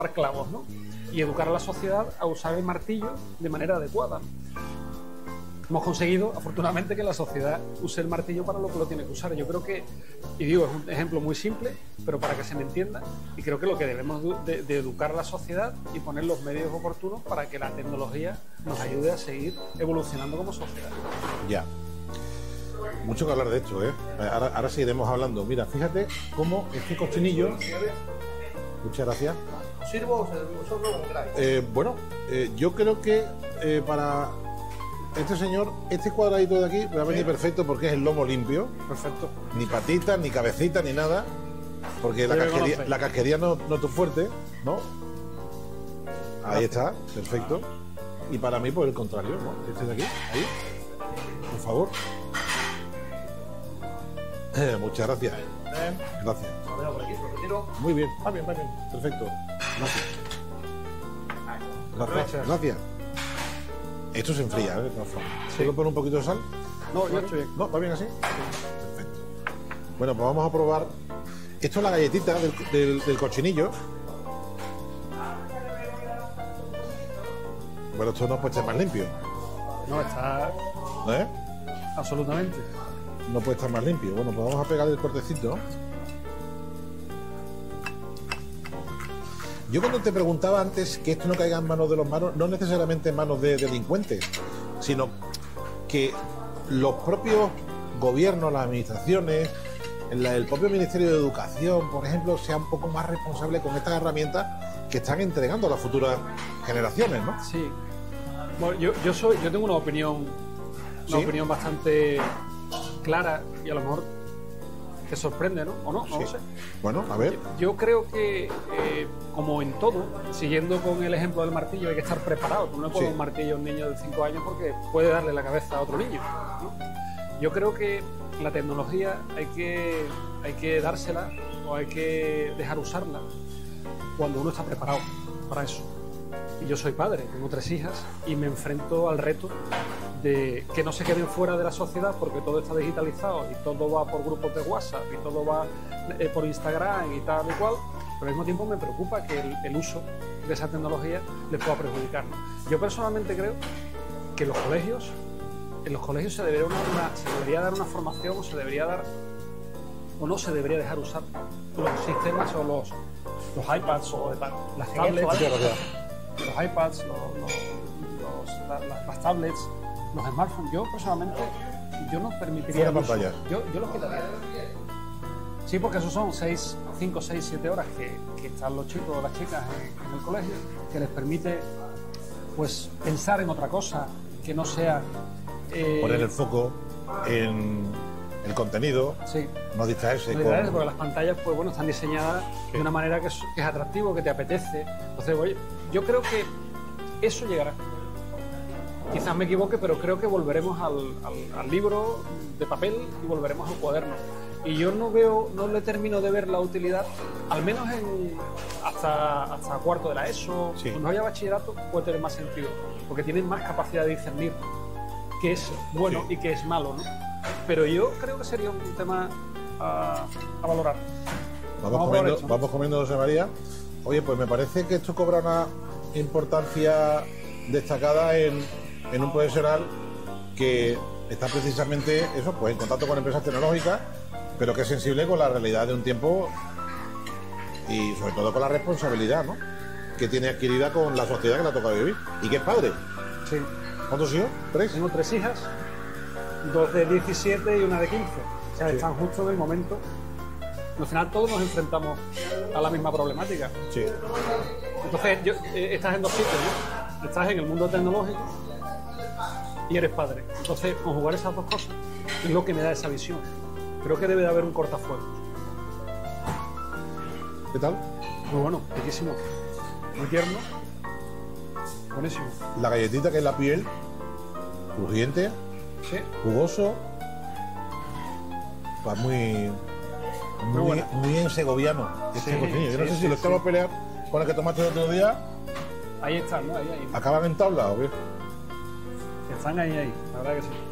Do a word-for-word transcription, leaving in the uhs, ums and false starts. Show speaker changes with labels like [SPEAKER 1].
[SPEAKER 1] clavos, ¿no? Y educar a la sociedad a usar el martillo de manera adecuada. Hemos conseguido, afortunadamente, que la sociedad use el martillo para lo que lo tiene que usar. Yo creo que, y digo, es un ejemplo muy simple, pero para que se me entienda, y creo que lo que debemos de, de educar a la sociedad y poner los medios oportunos para que la tecnología nos ayude a seguir evolucionando como sociedad.
[SPEAKER 2] Ya. Mucho que hablar de esto, ¿eh? Ahora, ahora seguiremos hablando. Mira, fíjate cómo este cochinillo... Muchas gracias.
[SPEAKER 3] ¿Sirvo o solo un gran?
[SPEAKER 2] Eh, bueno, eh, yo creo que eh, para este señor, este cuadradito de aquí va a venir perfecto porque es el lomo limpio.
[SPEAKER 1] Perfecto.
[SPEAKER 2] Ni patitas, ni cabecita, ni nada. Porque la casquería, la casquería no, no es tu fuerte, ¿no? Ahí está, perfecto. Y para mí, pues el contrario, ¿no? Este de aquí, ahí. Por favor. Eh, muchas gracias. Gracias. Muy bien, va bien, va bien. Perfecto. Gracias. Gracias. Gracias. Esto se enfría, ¿eh? De todas formas. ¿Puedo poner un poquito de sal?
[SPEAKER 1] No, yo estoy bien.
[SPEAKER 2] ¿No? ¿Va bien así? Perfecto. Bueno, pues vamos a probar. Esto es la galletita del, del, del cochinillo. Bueno, esto no puede estar más limpio.
[SPEAKER 1] No, está...
[SPEAKER 2] ¿Eh?
[SPEAKER 1] Absolutamente.
[SPEAKER 2] No puede estar más limpio. Bueno, pues vamos a pegar el cortecito. Yo cuando te preguntaba antes que esto no caiga en manos de los manos, no necesariamente en manos de delincuentes, sino que los propios gobiernos, las administraciones, el propio Ministerio de Educación, por ejemplo, sea un poco más responsable con estas herramientas que están entregando a las futuras generaciones, ¿no?
[SPEAKER 1] Sí. Bueno, yo, yo soy, yo tengo una opinión, una
[SPEAKER 2] ¿Sí?
[SPEAKER 1] opinión bastante clara y a lo mejor te sorprende, ¿no? ¿O no? No
[SPEAKER 2] Sí.
[SPEAKER 1] lo sé.
[SPEAKER 2] Bueno, a ver.
[SPEAKER 1] Yo creo que, eh, como en todo, siguiendo con el ejemplo del martillo, hay que estar preparado. Tú no le pones
[SPEAKER 2] Sí.
[SPEAKER 1] un martillo a un niño de cinco años porque puede darle la cabeza a otro niño, ¿no? Yo creo que la tecnología hay que, hay que dársela o hay que dejar usarla cuando uno está preparado para eso. Y yo soy padre, tengo tres hijas y me enfrento al reto de que no se queden fuera de la sociedad porque todo está digitalizado y todo va por grupos de WhatsApp y todo va eh, por Instagram y tal y cual, pero al mismo tiempo me preocupa que el, el uso de esa tecnología les pueda perjudicar, ¿no? Yo personalmente creo que en los colegios, en los colegios se debería, una, una, se debería dar una formación o se debería dar o no se debería dejar usar los sistemas o los, los iPads o las tablets, los iPads, los, los, los, la, la, las tablets, los smartphones. Yo personalmente, yo no permitiría
[SPEAKER 2] Fuera
[SPEAKER 1] el uso.
[SPEAKER 2] pantalla.
[SPEAKER 1] Yo, yo los quitaría. Sí, porque esos son seis, cinco, seis, siete horas que, que están los chicos o las chicas en, en el colegio, que les permite pues pensar en otra cosa, que no sea... Eh,
[SPEAKER 2] Poner el foco en el contenido,
[SPEAKER 1] sí.
[SPEAKER 2] no distraerse.
[SPEAKER 1] No
[SPEAKER 2] con...
[SPEAKER 1] distraerse, porque las pantallas pues bueno, están diseñadas sí. de una manera que es, que es atractivo, que te apetece. Entonces, oye, yo creo que eso llegará. Quizás me equivoque, pero creo que volveremos al, al, al libro de papel y volveremos al cuaderno. Y yo no veo, no le termino de ver la utilidad, al menos en hasta, hasta cuarto de la ESO,
[SPEAKER 2] sí.
[SPEAKER 1] cuando haya bachillerato puede tener más sentido, porque tienen más capacidad de discernir qué es bueno sí. y qué es malo, ¿no? Pero yo creo que sería un tema a, a valorar.
[SPEAKER 2] Vamos, vamos comiendo, hecho, ¿no? vamos comiendo, José María. Oye, pues me parece que esto cobra una importancia destacada en, en un profesional que está precisamente eso, pues en contacto con empresas tecnológicas, pero que es sensible con la realidad de un tiempo y sobre todo con la responsabilidad, ¿no?, que tiene adquirida con la sociedad que le ha tocado vivir y que es padre.
[SPEAKER 1] Sí.
[SPEAKER 2] ¿Cuántos hijos? ¿Tres?
[SPEAKER 1] Tengo tres hijas, dos de diecisiete y una de quince. O sea, sí. están justo en el momento. Al final todos nos enfrentamos a la misma problemática.
[SPEAKER 2] Sí.
[SPEAKER 1] Entonces, yo, eh, estás en dos sitios, ¿no? Estás en el mundo tecnológico y eres padre. Entonces, conjugar esas dos cosas es lo que me da esa visión. Creo que debe de haber un cortafuegos.
[SPEAKER 2] ¿Qué tal?
[SPEAKER 1] Muy bueno, riquísimo. Muy tierno. Buenísimo.
[SPEAKER 2] La galletita, que es la piel, crujiente,
[SPEAKER 1] sí.
[SPEAKER 2] jugoso, pues muy, muy, muy, muy en segoviano. Este sí, cochinillo. Yo no sí, sé sí, si lo estamos sí. a pelear con el que tomaste el otro día.
[SPEAKER 1] Ahí están, ¿no? Ahí, ahí.
[SPEAKER 2] ¿Acaban en tabla o qué?
[SPEAKER 1] Están ahí, ahí. La verdad que sí.